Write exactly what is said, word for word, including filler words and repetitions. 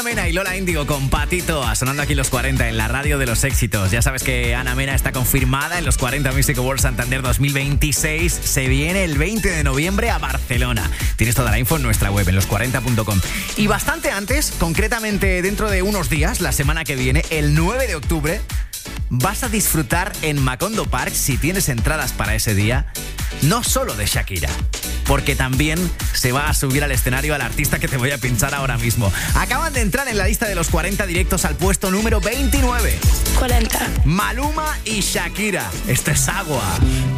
Mena y Lola Índigo con Patito, sonando aquí los cuarenta en la radio de los éxitos. Ya sabes que Ana Mena está confirmada en los cuarenta Music Awards Santander dos mil veintiséis. Se viene el veinte de noviembre a Barcelona. Tienes toda la info en nuestra web, en los cuarenta punto com. Y bastante antes, concretamente dentro de unos días, la semana que viene, el nueve de octubre, vas a disfrutar en Macondo Park, si tienes entradas para ese día, no solo de Shakira, porque también se va a subir al escenario al artista que te voy a pinchar ahora mismo. Acaban de entrar en la lista de los cuarenta directos al puesto número veintinueve. cuarenta. Maluma y Shakira. Esto es Agua.